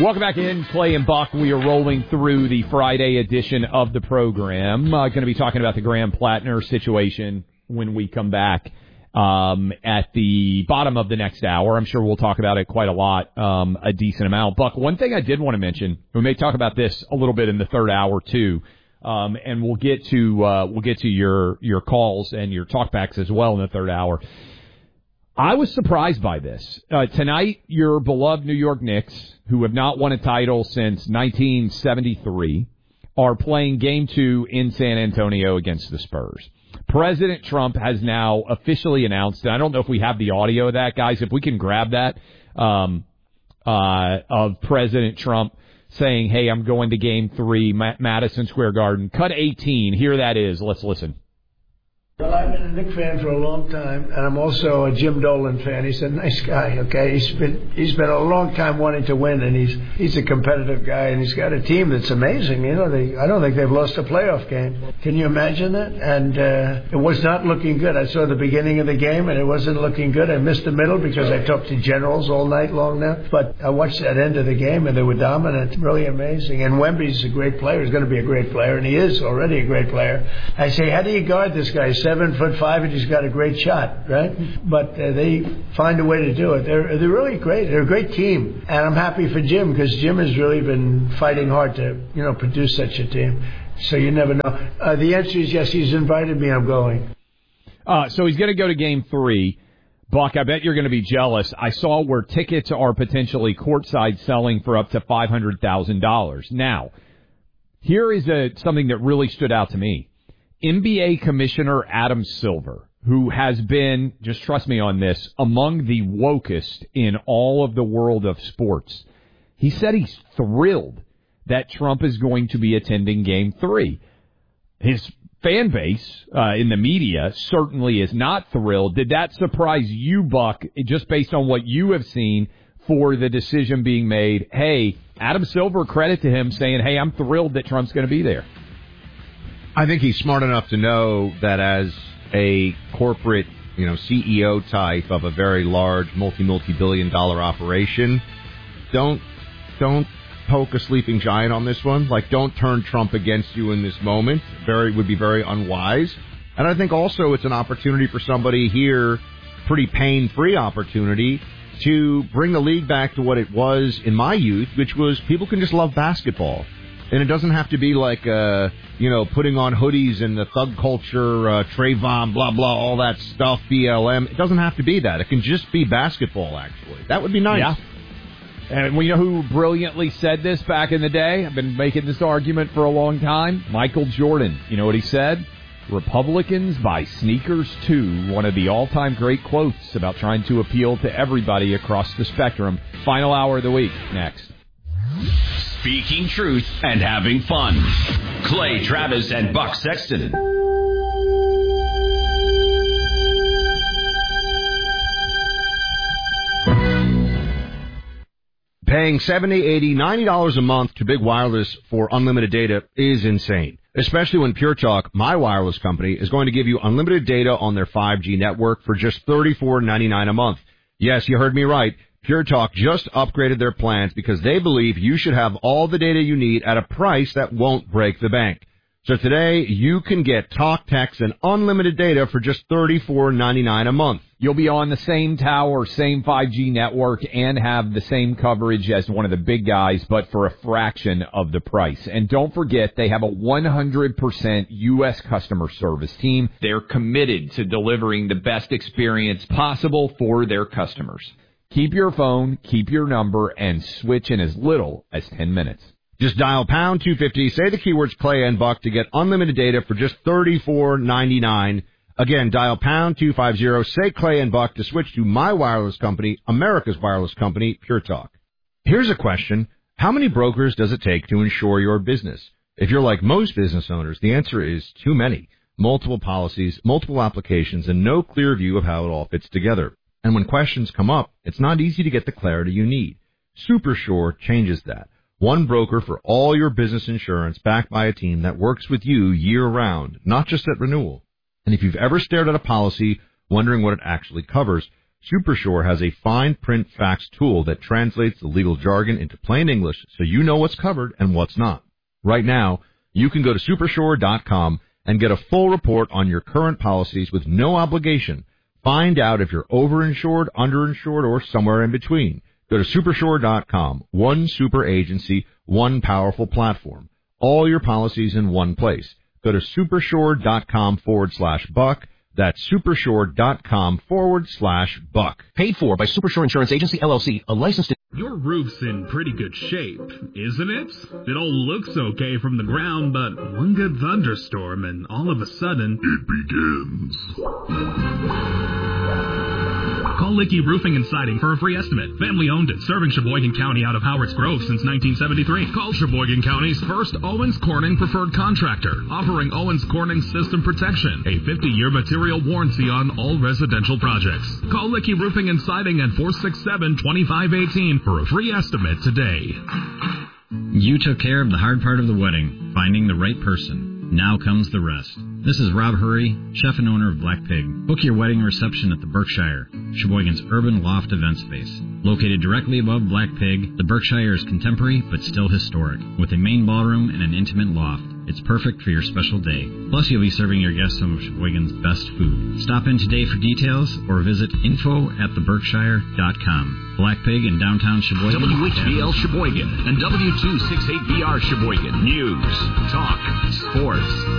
Welcome back in, Clay and Buck. We are rolling through the Friday edition of the program. Going to be talking about the Graham Plattner situation when we come back at the bottom of the next hour. I'm sure we'll talk about it quite a lot, a decent amount. Buck, one thing I did want to mention, we may talk about this a little bit in the third hour too, and we'll get to your calls and your talkbacks as well in the third hour. I was surprised by this. Tonight, your beloved New York Knicks, who have not won a title since 1973, are playing Game 2 in San Antonio against the Spurs. President Trump has now officially announced, and I don't know if we have the audio of that, guys, if we can grab that, of President Trump saying, hey, I'm going to Game 3, Madison Square Garden. Cut 18. Here that is. Let's listen. Well, I've been a Knicks fan for a long time, and I'm also a Jim Dolan fan. He's a nice guy, okay? He's been a long time wanting to win, and he's a competitive guy, and he's got a team that's amazing. You know, I don't think they've lost a playoff game. Can you imagine that? And it was not looking good. I saw the beginning of the game, and it wasn't looking good. I missed the middle because I talked to generals all night long now. But I watched that end of the game, and they were dominant. Really amazing. And Wemby's a great player. He's going to be a great player, and he is already a great player. I say, how do you guard this guy? 7'5", and he's got a great shot, right? But they find a way to do it. They're really great. They're a great team, and I'm happy for Jim because Jim has really been fighting hard to, produce such a team. So you never know. The answer is yes. He's invited me. I'm going. So he's going to go to Game 3. Buck, I bet you're going to be jealous. I saw where tickets are potentially courtside selling for up to $500,000. Now, here is something that really stood out to me. NBA Commissioner Adam Silver, who has been, just trust me on this, among the wokest in all of the world of sports. He said he's thrilled that Trump is going to be attending Game 3. His fan base in the media certainly is not thrilled. Did that surprise you, Buck, just based on what you have seen for the decision being made? Hey, Adam Silver, credit to him, saying, hey, I'm thrilled that Trump's going to be there. I think he's smart enough to know that as a corporate, CEO type of a very large multi-billion dollar operation, don't poke a sleeping giant on this one. Like, don't turn Trump against you in this moment. Would be very unwise. And I think also it's an opportunity for somebody here, pretty pain-free opportunity, to bring the league back to what it was in my youth, which was people can just love basketball. And it doesn't have to be like, putting on hoodies and the thug culture, Trayvon, blah, blah, all that stuff, BLM. It doesn't have to be that. It can just be basketball, actually. That would be nice. Yeah. And we know who brilliantly said this back in the day? I've been making this argument for a long time. Michael Jordan. You know what he said? Republicans buy sneakers too. One of the all-time great quotes about trying to appeal to everybody across the spectrum. Final hour of the week. Next. Speaking truth and having fun. Clay Travis and Buck Sexton. Paying $70, $80, $90 a month to Big Wireless for unlimited data is insane, especially when Pure Talk, my wireless company, is going to give you unlimited data on their 5G network for just $34.99 a month. Yes, you heard me right. Pure Talk just upgraded their plans because they believe you should have all the data you need at a price that won't break the bank. So today, you can get talk, text, and unlimited data for just $34.99 a month. You'll be on the same tower, same 5G network, and have the same coverage as one of the big guys, but for a fraction of the price. And don't forget, they have a 100% U.S. customer service team. They're committed to delivering the best experience possible for their customers. Keep your phone, keep your number, and switch in as little as 10 minutes. Just dial pound 250, say the keywords Clay and Buck to get unlimited data for just $34.99. Again, dial pound 250, say Clay and Buck to switch to my wireless company, America's wireless company, Pure Talk. Here's a question. How many brokers does it take to insure your business? If you're like most business owners, the answer is too many. Multiple policies, multiple applications, and no clear view of how it all fits together. And when questions come up, it's not easy to get the clarity you need. SuperSure changes that. One broker for all your business insurance backed by a team that works with you year-round, not just at renewal. And if you've ever stared at a policy wondering what it actually covers, Supershore has a fine print facts tool that translates the legal jargon into plain English so you know what's covered and what's not. Right now, you can go to Supershore.com and get a full report on your current policies with no obligation. Find out if you're overinsured, underinsured, or somewhere in between. Go to Supershore.com. One super agency, one powerful platform. All your policies in one place. Go to Supershore.com/Buck. That's Supershore.com/Buck. Paid for by Supershore Insurance Agency, LLC, a licensed... Your roof's in pretty good shape, isn't it? It all looks okay from the ground, but one good thunderstorm and all of a sudden... it begins. Call Licky Roofing and Siding for a free estimate. Family owned and serving Sheboygan County out of Howard's Grove since 1973. Call Sheboygan County's first Owens Corning preferred contractor, offering Owens Corning System Protection, a 50-year material warranty on all residential projects. Call Licky Roofing and Siding at 467-2518 for a free estimate today. You took care of the hard part of the wedding, finding the right person. Now comes the rest. This is Rob Hurry, chef and owner of Black Pig. Book your wedding reception at the Berkshire, Sheboygan's urban loft event space. Located directly above Black Pig, the Berkshire is contemporary but still historic, with a main ballroom and an intimate loft. It's perfect for your special day. Plus, you'll be serving your guests some of Sheboygan's best food. Stop in today for details or visit info@theberkshire.com. Black Pig in downtown Sheboygan. WHBL Sheboygan and W268BR Sheboygan. News, talk, sports.